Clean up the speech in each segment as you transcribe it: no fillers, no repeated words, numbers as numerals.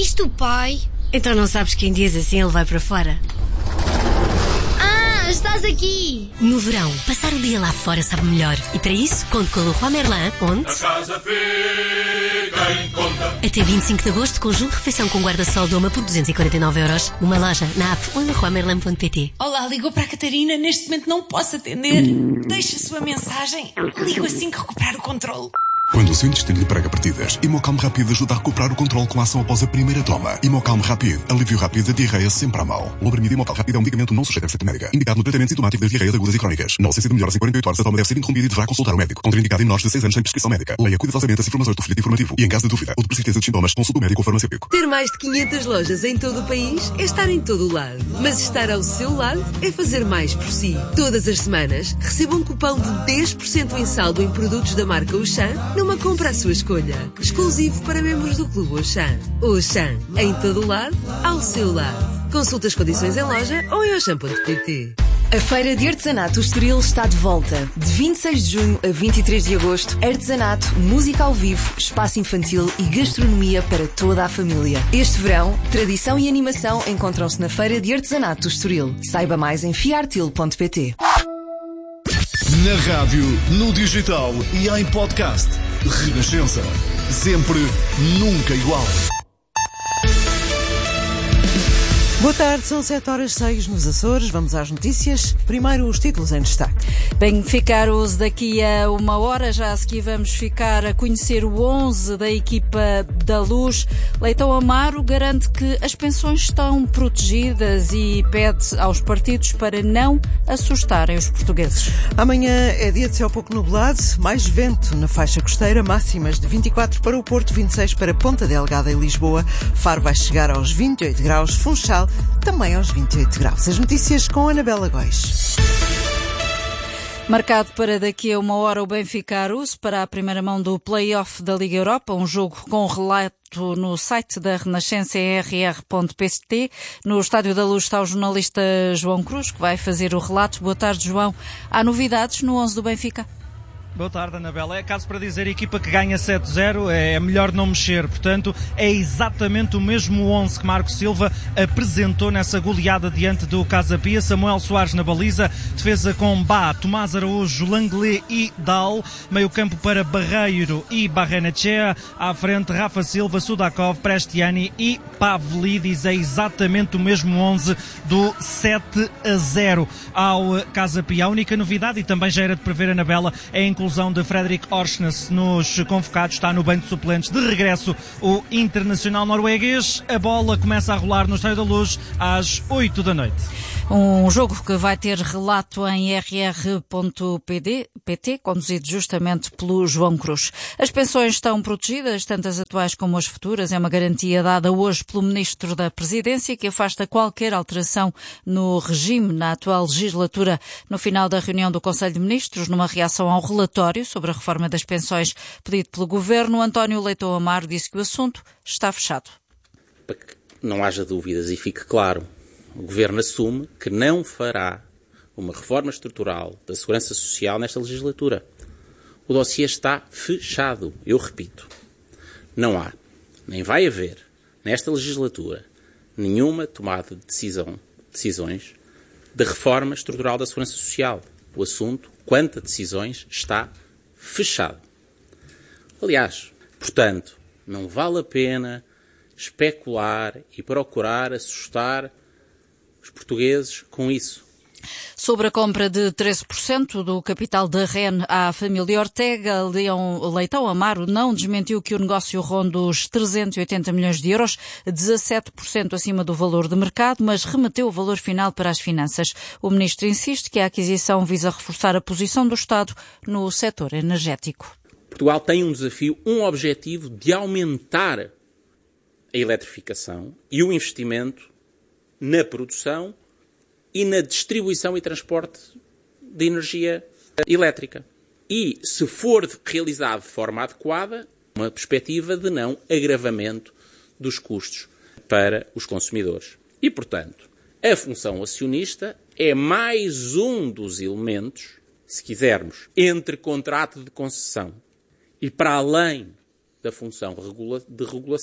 viste o pai? Então não sabes que em dias assim ele vai para fora? Ah, estás aqui! No verão, passar o dia lá fora sabe melhor. E para isso, conto com o Leroy Merlin, onde... A casa fica em conta. Até 25 de agosto, conjunto refeição com guarda-sol Doma por 249€. Uma loja na app ou em leroymerlin.pt. Olá, ligou para a Catarina. Neste momento não posso atender. Deixe a sua mensagem. Ligo assim que recuperar o controle. Quando o seu intestino lhe prega partidas, Imocalm Rápido ajuda a recuperar o controle com a ação após a primeira toma. Imocalm Rápido, alívio rápido da diarreia sempre à mão. Loperamida Imocalm Rápido é um medicamento não sujeito a receita médica, indicado no tratamento sintomático das diarreias agudas e crónicas. Não se decide melhoras em 48 horas, a toma deve ser interrompida e deverá consultar o médico. Contraindicado em menores de 6 anos sem prescrição médica. Leia cuidadosamente as informações do folheto informativo e, em caso de dúvida ou de persistência dos sintomas, consulte o médico ou farmacêutico. Ter mais de 500 lojas em todo o país é estar em todo o lado. Mas estar ao seu lado é fazer mais por si. Todas as semanas, receba um cupom de 10% em saldo em produtos da marca Auchan numa compra à sua escolha. Exclusivo para membros do Clube Auchan. Auchan, em todo o lado, ao seu lado. Consulte as condições em loja ou em auchan.pt. A Feira de Artesanato Estoril está de volta. De 26 de junho a 23 de agosto, artesanato, música ao vivo, espaço infantil e gastronomia para toda a família. Este verão, tradição e animação encontram-se na Feira de Artesanato Estoril. Saiba mais em fiartil.pt. Na rádio, no digital e em podcast. Renascença. Sempre, nunca igual. Boa tarde, são 7h06 nos Açores. Vamos às notícias. Primeiro, os títulos em destaque. Benfica-Arouse daqui a uma hora. Já a seguir vamos ficar a conhecer o 11 da equipa da Luz. Leitão Amaro garante que as pensões estão protegidas e pede aos partidos para não assustarem os portugueses. Amanhã é dia de céu pouco nublado, mais vento na faixa costeira, máximas de 24 para o Porto, 26 para Ponta Delgada e Lisboa. Faro vai chegar aos 28 graus, Funchal também aos 28 graus. As notícias com Anabela Góis. Marcado para daqui a uma hora o Benfica-Arouse para a primeira mão do play-off da Liga Europa, um jogo com relato no site da Renascença rr.pt. No Estádio da Luz está o jornalista João Cruz, que vai fazer o relato. Boa tarde, João. Há novidades no 11 do Benfica? Boa tarde, Anabela. É caso para dizer, a equipa que ganha 7-0 é melhor não mexer. Portanto, é exatamente o mesmo 11 que Marco Silva apresentou nessa goleada diante do Casa Pia. Samuel Soares na baliza, defesa com Bá, Tomás Araújo, Langley e Dal. Meio campo para Barreiro e Barrenechea. À frente, Rafa Silva, Sudakov, Prestiani e Pavlidis. É exatamente o mesmo 11 do 7-0 ao Casa Pia. A única novidade, e também já era de prever, Anabela, é a inclusão de Fredrik Orsnes nos convocados. Está no banco de suplentes. De regresso o internacional norueguês. A bola começa a rolar no Estádio da Luz às 8 da noite. Um jogo que vai ter relato em rr.pt, conduzido justamente pelo João Cruz. As pensões estão protegidas, tanto as atuais como as futuras. É uma garantia dada hoje pelo Ministro da Presidência, que afasta qualquer alteração no regime na atual legislatura. No final da reunião do Conselho de Ministros, numa reação ao relatório sobre a reforma das pensões pedido pelo Governo, António Leitão Amaro disse que o assunto está fechado. Para que não haja dúvidas e fique claro, o Governo assume que não fará uma reforma estrutural da Segurança Social nesta legislatura. O dossiê está fechado. Eu repito, não há, nem vai haver, nesta legislatura, nenhuma tomada de decisões de reforma estrutural da Segurança Social. O assunto, quanto a decisões, está fechado. Aliás, portanto, não vale a pena especular e procurar assustar os portugueses com isso. Sobre a compra de 13% do capital da REN à família Ortega, Leitão Amaro não desmentiu que o negócio ronda os 380 milhões de euros, 17% acima do valor de mercado, mas remeteu o valor final para as finanças. O ministro insiste que a aquisição visa reforçar a posição do Estado no setor energético. Portugal tem um desafio, um objetivo de aumentar a eletrificação e o investimento na produção e na distribuição e transporte de energia elétrica. E, se for realizado de forma adequada, uma perspectiva de não agravamento dos custos para os consumidores. E, portanto, a função acionista é mais um dos elementos, se quisermos, entre contrato de concessão e para além da função de regulação,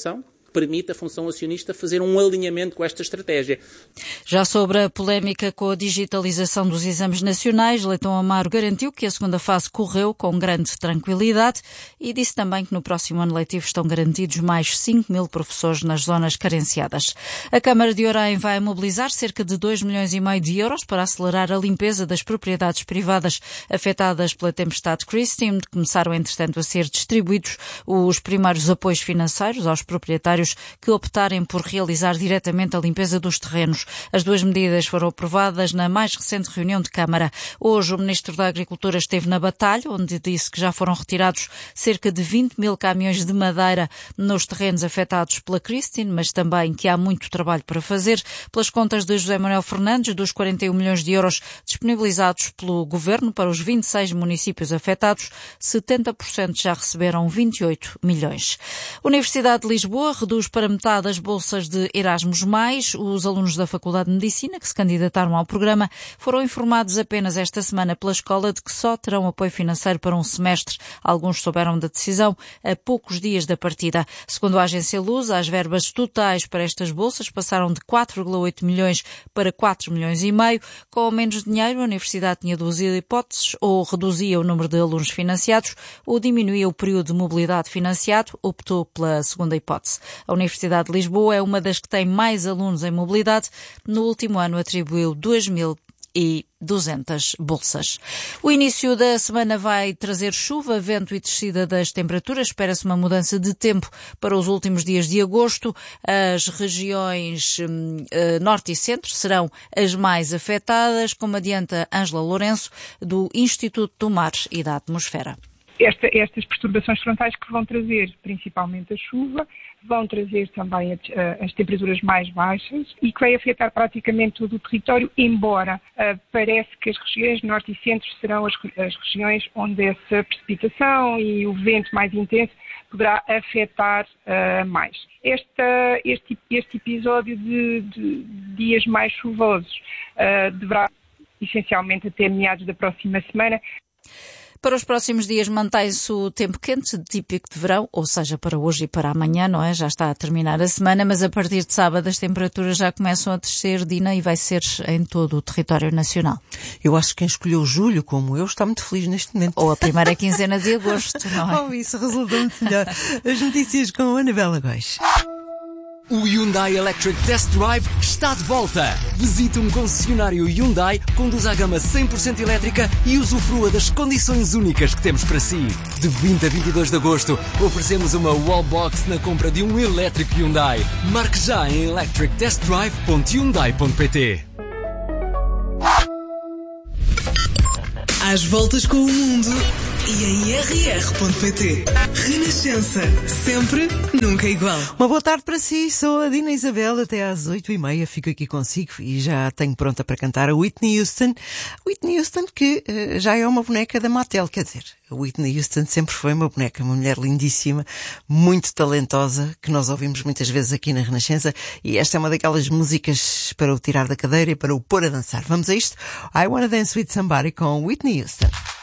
permite a função acionista fazer um alinhamento com esta estratégia. Já sobre a polémica com a digitalização dos exames nacionais, Leitão Amaro garantiu que a segunda fase correu com grande tranquilidade e disse também que no próximo ano letivo estão garantidos mais 5.000 professores nas zonas carenciadas. A Câmara de Orem vai mobilizar cerca de 2,5 milhões de euros para acelerar a limpeza das propriedades privadas afetadas pela tempestade Christine, onde começaram, entretanto, a ser distribuídos os primários apoios financeiros aos proprietários que optarem por realizar diretamente a limpeza dos terrenos. As duas medidas foram aprovadas na mais recente reunião de Câmara. Hoje, o Ministro da Agricultura esteve na Batalha, onde disse que já foram retirados cerca de 20.000 caminhões de madeira nos terrenos afetados pela Christine, mas também que há muito trabalho para fazer. Pelas contas de José Manuel Fernandes, dos 41 milhões de euros disponibilizados pelo Governo para os 26 municípios afetados, 70% já receberam 28 milhões. A Universidade de Lisboa reduz para metade as bolsas de Erasmus+. Os alunos da Faculdade de Medicina que se candidataram ao programa foram informados apenas esta semana pela escola de que só terão apoio financeiro para um semestre. Alguns souberam da decisão a poucos dias da partida. Segundo a agência Lusa, as verbas totais para estas bolsas passaram de 4,8 milhões para 4 milhões e meio. Com menos dinheiro, a Universidade tinha duas hipóteses: ou reduzia o número de alunos financiados ou diminuía o período de mobilidade financiado. Optou pela segunda hipótese. A Universidade de Lisboa é uma das que tem mais alunos em mobilidade. No último ano atribuiu 2.200 bolsas. O início da semana vai trazer chuva, vento e descida das temperaturas. Espera-se uma mudança de tempo para os últimos dias de agosto. As regiões norte e centro serão as mais afetadas, como adianta Ângela Lourenço, do Instituto do Mar e da Atmosfera. Estas perturbações frontais que vão trazer principalmente a chuva, vão trazer também as temperaturas mais baixas e que vai afetar praticamente todo o território, embora parece que as regiões norte e centro serão as regiões onde essa precipitação e o vento mais intenso poderá afetar mais. Este episódio de dias mais chuvosos deverá, essencialmente até meados da próxima semana. Para os próximos dias mantém-se o tempo quente, típico de verão, ou seja, para hoje e para amanhã, não é? Já está a terminar a semana, mas a partir de sábado as temperaturas já começam a descer, Dina, e vai ser em todo o território nacional. Eu acho que quem escolheu julho, como eu, está muito feliz neste momento. Ou a primeira quinzena de agosto, não é? Oh, isso resulta muito melhor. As notícias com a Anabela Góis. O Hyundai Electric Test Drive está de volta. Visite um concessionário Hyundai, conduza a gama 100% elétrica e usufrua das condições únicas que temos para si. De 20 a 22 de agosto, oferecemos uma wallbox na compra de um elétrico Hyundai. Marque já em electrictestdrive.hyundai.pt. Às voltas com o mundo e em rr.pt. Renascença. Sempre, nunca igual. Uma boa tarde para si. Sou a Dina Isabel. Até às 8h30 fico aqui consigo e já tenho pronta para cantar a Whitney Houston. Whitney Houston que já é uma boneca da Mattel. Quer dizer, a Whitney Houston sempre foi uma boneca, uma mulher lindíssima, muito talentosa, que nós ouvimos muitas vezes aqui na Renascença, e esta é uma daquelas músicas para o tirar da cadeira e para o pôr a dançar. Vamos a isto? I Wanna Dance With Somebody com Whitney Houston.